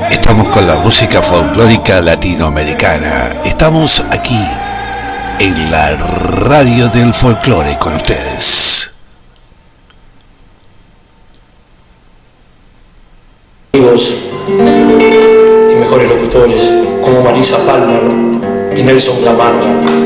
Estamos con la música folclórica latinoamericana. Estamos aquí en la radio del folclore con ustedes. Amigos y mejores locutores como Marisa Palmer y Nelson Gamarra.